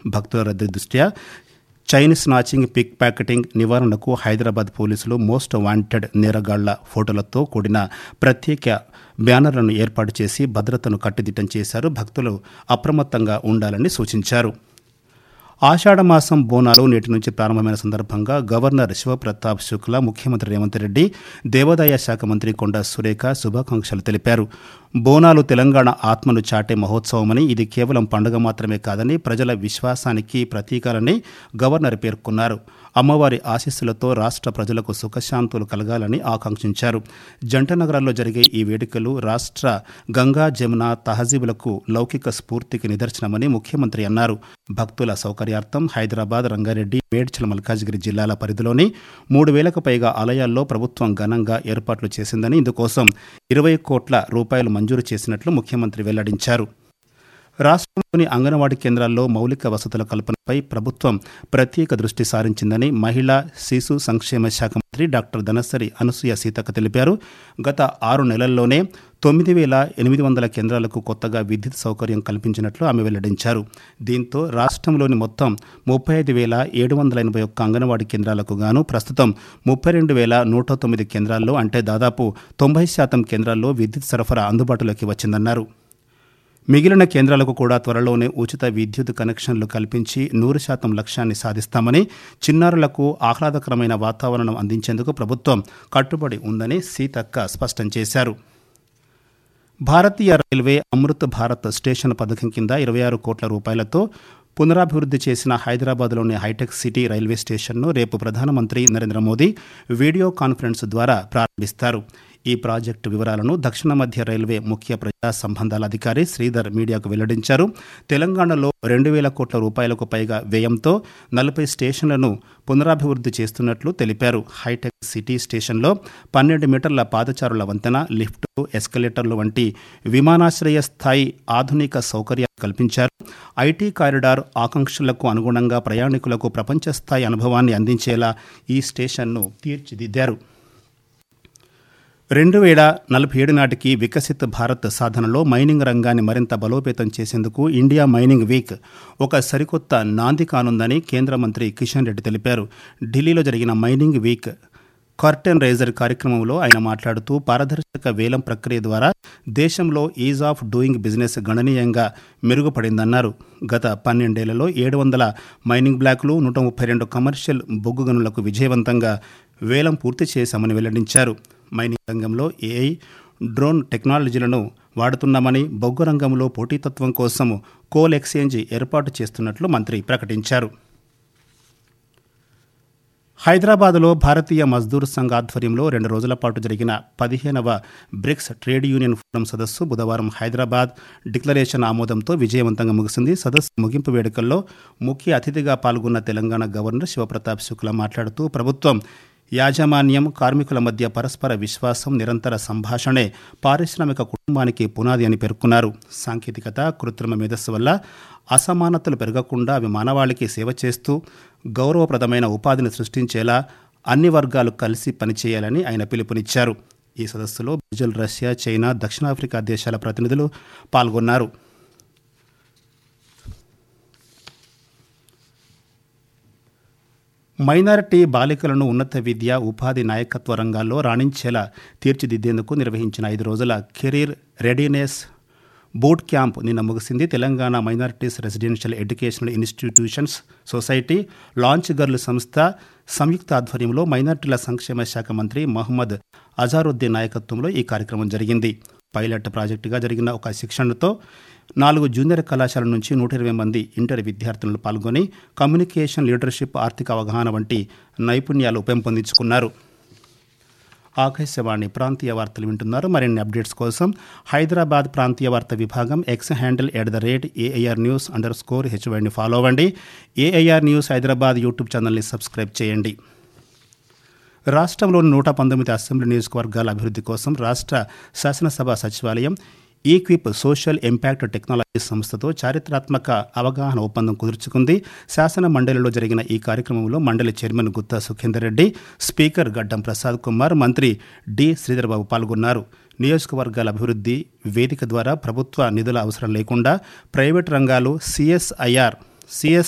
భక్తుల రద్దీ దృష్ట్యా చైన్ స్నాచింగ్, పిక్ ప్యాకెటింగ్ నివారణకు హైదరాబాద్ పోలీసులు మోస్ట్ వాంటెడ్ నేరగాళ్ల ఫోటోలతో కూడిన ప్రత్యేక బ్యానర్లను ఏర్పాటు చేసి భద్రతను కట్టుదిట్టం చేశారు. భక్తులు అప్రమత్తంగా ఉండాలని సూచించారు. ఆషాఢమాసం బోనాలు నేటి నుంచి ప్రారంభమైన సందర్భంగా గవర్నర్ శివప్రతాప్ శుక్లా, ముఖ్యమంత్రి రేవంత్ రెడ్డి, దేవాదాయ శాఖ మంత్రి కొండా సురేఖ శుభాకాంక్షలు తెలిపారు. బోనాలు తెలంగాణ ఆత్మను చాటే మహోత్సవమని, ఇది కేవలం పండుగ మాత్రమే కాదని, ప్రజల విశ్వాసానికి ప్రతీకాలని గవర్నర్ పేర్కొన్నారు. అమ్మవారి ఆశీస్సులతో రాష్ట్ర ప్రజలకు సుఖశాంతులు కలగాలని ఆకాంక్షించారు. జంట నగరాల్లో జరిగే ఈ వేడుకలు రాష్ట్ర గంగా జమున తహజీబులకు లౌకిక స్ఫూర్తికి నిదర్శనమని ముఖ్యమంత్రి అన్నారు. భక్తుల సౌకర్యార్థం హైదరాబాద్, రంగారెడ్డి, మేడ్చల్, మల్కాజ్గిరి జిల్లాల పరిధిలోని 3,000కు పైగా ఆలయాల్లో ప్రభుత్వం ఘనంగా ఏర్పాట్లు చేసిందని, ఇందుకోసం 20 కోట్ల రూపాయలు మంజూరు చేసినట్లు ముఖ్యమంత్రి వెల్లడించారు. రాష్ట్రంలోని అంగన్వాడీ కేంద్రాల్లో మౌలిక వసతుల కల్పనపై ప్రభుత్వం ప్రత్యేక దృష్టి సారించిందని మహిళా శిశు సంక్షేమ శాఖ మంత్రి డాక్టర్ ధనసరి అనసూయ సీతక్క తెలిపారు. గత 6 నెలల్లోనే 9,800 కేంద్రాలకు కొత్తగా విద్యుత్ సౌకర్యం కల్పించినట్లు ఆమె వెల్లడించారు. దీంతో రాష్ట్రంలోని మొత్తం 35,781 అంగన్వాడీ కేంద్రాలకు గాను ప్రస్తుతం 32,109 కేంద్రాల్లో, అంటే దాదాపు 90% కేంద్రాల్లో విద్యుత్ సరఫరా అందుబాటులోకి వచ్చిందన్నారు. మిగిలిన కేంద్రాలకు కూడా త్వరలోనే ఉచిత విద్యుత్ కనెక్షన్లు కల్పించి 100% లక్ష్యాన్ని సాధిస్తామని, చిన్నారులకు ఆహ్లాదకరమైన వాతావరణం అందించేందుకు ప్రభుత్వం కట్టుబడి ఉందని సీతక్క స్పష్టం చేశారు. భారతీయ రైల్వే అమృత్ భారత్ స్టేషన్ పథకం కింద 26 కోట్ల రూపాయలతో పునరాభివృద్ధి చేసిన హైదరాబాద్లోని హైటెక్ సిటీ రైల్వే స్టేషన్ను రేపు ప్రధానమంత్రి నరేంద్ర మోదీ వీడియో కాన్ఫరెన్స్ ద్వారా ప్రారంభిస్తారు. ఈ ప్రాజెక్టు వివరాలను దక్షిణ మధ్య రైల్వే ముఖ్య ప్రజా సంబంధాల అధికారి శ్రీధర్ మీడియాకు వెల్లడించారు. తెలంగాణలో 2,000 కోట్ల రూపాయలకు పైగా వ్యయంతో 40 స్టేషన్లను పునరాభివృద్ధి చేస్తున్నట్లు తెలిపారు. హైటెక్ సిటీ స్టేషన్లో 12 మీటర్ల పాదచారుల వంతెన, లిఫ్టు, ఎస్కలేటర్లు వంటి విమానాశ్రయ స్థాయి ఆధునిక సౌకర్యాలు కల్పించారు. ఐటీ కారిడార్ ఆకాంక్షలకు అనుగుణంగా ప్రయాణికులకు ప్రపంచ స్థాయి అనుభవాన్ని అందించేలా ఈ స్టేషన్ను తీర్చిదిద్దారు. 2047 నాటికి వికసిత్ భారత్ సాధనలో మైనింగ్ రంగాన్ని మరింత బలోపేతం చేసేందుకు ఇండియా మైనింగ్ వీక్ ఒక సరికొత్త నాంది కానుందని కేంద్ర మంత్రి కిషన్ రెడ్డి తెలిపారు. ఢిల్లీలో జరిగిన మైనింగ్ వీక్ కర్టెన్ రైజర్ కార్యక్రమంలో ఆయన మాట్లాడుతూ, పారదర్శక వేలం ప్రక్రియ ద్వారా దేశంలో ఈజ్ ఆఫ్ డూయింగ్ బిజినెస్ గణనీయంగా మెరుగుపడిందన్నారు. గత 12 ఏళ్లలో 700 మైనింగ్ బ్లాకులు, 132 కమర్షియల్ బొగ్గు గనులకు విజయవంతంగా వేలం పూర్తి చేశామని వెల్లడించారు. మైనింగ్ రంగంలో ఏఐ, డ్రోన్ టెక్నాలజీలను వాడుతున్నామని, బొగ్గు రంగంలో పోటీతత్వం కోసం కోల్ ఎక్స్చేంజ్ ఏర్పాటు చేస్తున్నట్లు మంత్రి ప్రకటించారు. హైదరాబాద్లో భారతీయ మజ్దూర్ సంఘ్ ఆధ్వర్యంలో 2 రోజుల పాటు జరిగిన 15వ బ్రిక్స్ ట్రేడ్ యూనియన్ ఫోరం సదస్సు బుధవారం హైదరాబాద్ డిక్లరేషన్ ఆమోదంతో విజయవంతంగా ముగిసింది. సదస్సు ముగింపు వేడుకల్లో ముఖ్య అతిథిగా పాల్గొన్న తెలంగాణ గవర్నర్ శివప్రతాప్ శుక్లా మాట్లాడుతూ, ప్రభుత్వం, యాజమాన్యం, కార్మికుల మధ్య పరస్పర విశ్వాసం, నిరంతర సంభాషణే పారిశ్రామిక కుటుంబానికి పునాది అని పేర్కొన్నారు. సాంకేతికత, కృత్రిమ మేధస్సు వల్ల అసమానతలు పెరగకుండా అవి మానవాళికి సేవ చేస్తూ గౌరవప్రదమైన ఉపాధిని సృష్టించేలా అన్ని వర్గాలు కలిసి పనిచేయాలని ఆయన పిలుపునిచ్చారు. ఈ సదస్సులో బ్రెజిల్, రష్యా, చైనా, దక్షిణాఫ్రికా దేశాల ప్రతినిధులు పాల్గొన్నారు. మైనారిటీ బాలికలను ఉన్నత విద్య, ఉపాధి, నాయకత్వ రంగాల్లో రాణించేలా తీర్చిదిద్దేందుకు నిర్వహించిన 5 రోజుల కెరీర్ రెడీనెస్ బూట్ క్యాంప్ నిన్న ముగిసింది. Telangana minorities residential educational institutions society, launch girl సంస్థ సంయుక్త ఆధ్వర్యంలో మైనారిటీల సంక్షేమ శాఖ మంత్రి మహమ్మద్ అజారుద్దీన్ నాయకత్వంలో ఈ కార్యక్రమం జరిగింది. పైలట్ ప్రాజెక్టుగా జరిగిన ఒక శిక్షణతో 4 జూనియర్ కళాశాల నుంచి 120 మంది ఇంటర్ విద్యార్థులను పాల్గొని కమ్యూనికేషన్, లీడర్షిప్, ఆర్థిక అవగాహన వంటి నైపుణ్యాలు పెంపొందించుకున్నారు. ఆకాశవాణి ప్రాంతీయ వార్తలు వింటున్నారు. మరిన్ని అప్డేట్స్ కోసం హైదరాబాద్ ప్రాంతీయ వార్త విభాగం ఎక్స్ హ్యాండిల్ @AIR_News_HYని ఫాలో అవ్వండి. AIR న్యూస్ హైదరాబాద్ యూట్యూబ్ ఛానల్ని సబ్స్క్రైబ్ చేయండి. రాష్ట్రంలోని 119 అసెంబ్లీ నియోజకవర్గాల అభివృద్ధి కోసం రాష్ట్ర శాసనసభ సచివాలయం ఈక్విప్ సోషల్ ఇంపాక్ట్ టెక్నాలజీ సంస్థతో చారిత్రాత్మక అవగాహన ఒప్పందం కుదుర్చుకుంది. శాసన మండలిలో జరిగిన ఈ కార్యక్రమంలో మండలి చైర్మన్ గుత్తా సుఖేందర్ రెడ్డి, స్పీకర్ గడ్డం ప్రసాద్ కుమార్, మంత్రి డి శ్రీధర్బాబు పాల్గొన్నారు. నియోజకవర్గాల అభివృద్ధి వేదిక ద్వారా ప్రభుత్వ నిధుల అవసరం లేకుండా ప్రైవేటు రంగాలు సిఎస్ఐఆర్